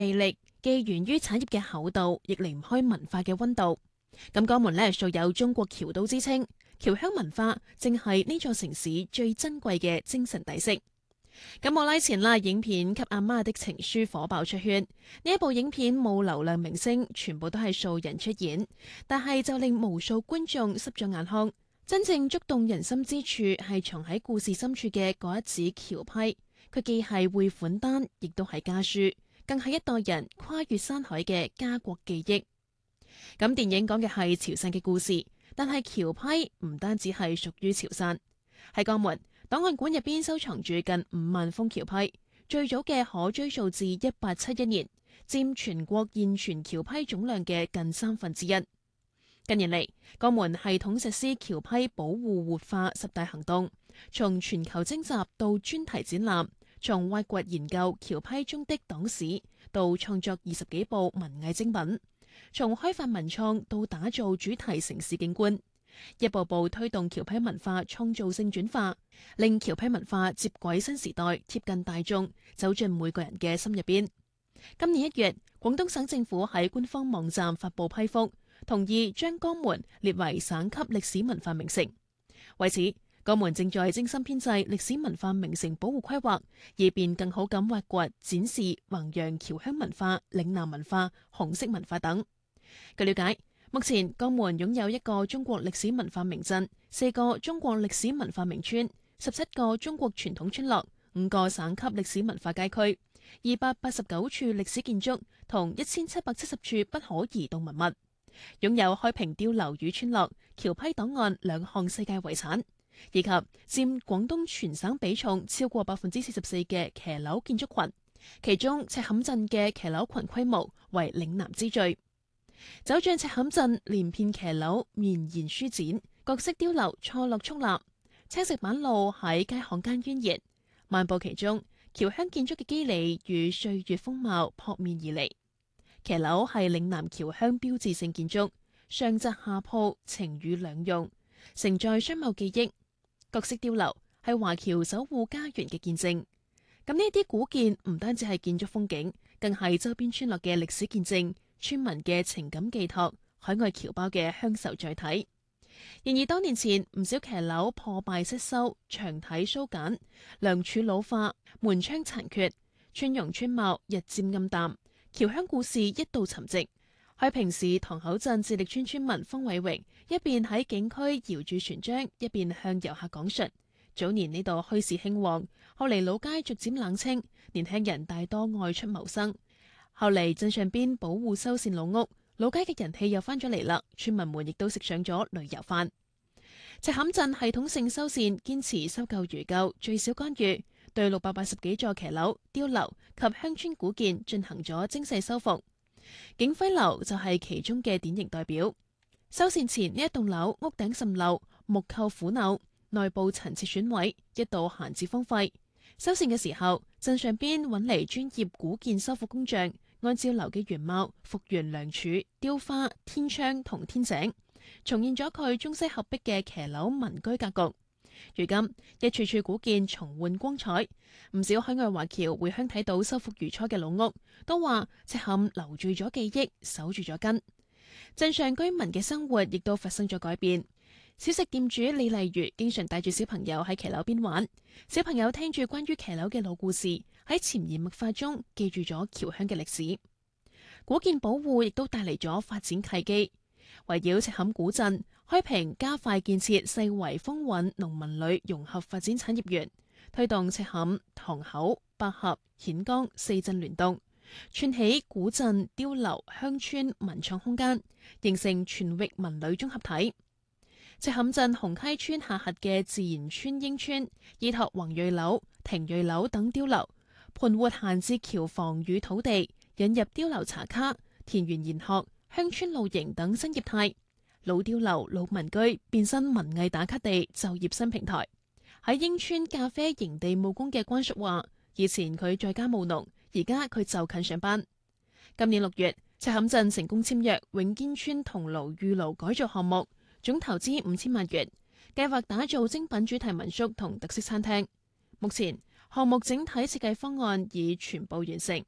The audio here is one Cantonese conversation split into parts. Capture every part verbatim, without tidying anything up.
魅力既源於產業嘅厚度，亦離唔開文化嘅溫度。咁江門呢，素有中國僑都之稱，僑鄉文化正係呢座城市最珍貴嘅精神底色。咁冇耐前啦，影片《給阿媽的情書》火爆出圈。呢一部影片冇流量明星，全部都係素人出演，但係就令無數觀眾濕咗眼眶。真正觸動人心之處係藏喺故事深處嘅嗰一紙僑批，佢既係匯款單，亦都係家書，更係一代人跨越山海嘅家國記憶。咁電影講嘅係潮汕嘅故事，但係僑批唔單止係屬於潮汕。喺江門檔案館入邊收藏住近五萬封僑批，最早嘅可追溯至一八七一年，佔全國現存僑批總量嘅近三分之一。近年嚟，江門系統實施僑批保護活化十大行動，從全球徵集到專題展覽，從挖掘研究僑批中的黨史到創作二十幾部文藝精品，從開發文創到打造主題城市景觀，一步步推動僑批文化創造性轉化，令僑批文化接軌新時代，貼近大眾，走進每個人嘅心入邊。今年一月，廣東省政府喺官方網站發布批覆，同意將江門列為省級歷史文化名城。為此，江門正在精心編製歷史文化名城保護規劃，以便更好咁挖掘、展示、弘揚僑鄉文化、嶺南文化、紅色文化等。據了解，目前江門擁有一個中國歷史文化名鎮、四個中國歷史文化名村、十七個中國傳統村落、五個省級歷史文化街區、二百八十九處歷史建築同一千七百七十處不可移動文物，擁有開平碉樓與村落、僑批檔案兩項世界遺產，以及佔廣東全省比重超過百分之四十四嘅騎樓建築群，其中赤坎鎮嘅騎樓群規模為嶺南之最。走進赤坎鎮，連片騎樓綿延舒展，各式碉樓錯落矗立，青石板路喺街巷間蜿蜒，漫步其中，僑鄉建築嘅肌理與歲月風貌撲面而嚟。騎樓係嶺南僑鄉標誌性建築，上窄下鋪，晴雨兩用，承載商貿記憶。各式碉樓係華僑守護家園嘅見證。咁呢啲古建唔單止係建築風景，更係周邊村落嘅歷史見證，村民嘅情感寄託，海外僑胞嘅鄉愁載體。然而多年前，唔少騎樓破敗失修，牆體疏簡，梁柱老化，門窗殘缺，村容村貌日漸暗淡，僑鄉故事一度沉寂。開平市塘口鎮智力村村民方偉榮一邊喺景區搖住船樁，一邊向遊客講述。早年呢度墟市興旺，後嚟老街逐漸冷清，年輕人大多外出謀生。後嚟鎮上邊保護修繕老屋，老街嘅人氣又翻咗嚟啦，村民們亦都食上咗旅遊飯。赤坎鎮系統性修繕，堅持修舊如舊，最少干預，對六百八十幾座騎樓、碉樓及鄉村古建進行咗精細修復。景輝樓就係其中嘅典型代表。修繕前呢一棟樓屋頂滲漏，木構腐朽，內部陳設損毀，一度閒置荒廢。修繕嘅時候，鎮上邊揾嚟專業古建修復工匠，按照樓嘅原貌復原梁柱、雕花、天窗同天井，重現咗佢中西合璧嘅騎樓民居格局。如今一處處古建重煥光彩，唔少海外華僑回鄉睇到修復如初嘅老屋，都話赤坎留住咗記憶，守住咗根。鎮上居民嘅生活亦都發生咗改變。小食店主李麗如經常帶住小朋友喺騎樓邊玩，小朋友聽住關於騎樓嘅老故事，喺潛移默化中記住咗僑鄉嘅歷史。古建保護亦都帶嚟咗發展契機，圍繞赤坎古鎮，開平加快建設世圍風韻農民旅融合發展產業園，推動赤坎、塘口、百合、顯江四鎮聯動，串起古鎮、碉樓、鄉村文創空間，形成全域文旅綜合體。赤坎鎮紅溪村下轄嘅自然村英村，依託宏瑞樓、廷瑞樓等碉樓，盤活閒置僑房與土地，引入碉樓茶卡、田園研學、鄉村露營等新業態。老碉樓、老民居變身文藝打卡地、就業新平台。喺英村咖啡營地務工嘅關叔話：以前佢在家務農，而家佢就近上班。今年六月，赤坎鎮成功簽約永堅村桐廬御爐改造項目。總投資五千萬元，計劃打造精品主題民宿同特色餐廳。目前項目整體設計方案已全部完成，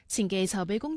前期籌備工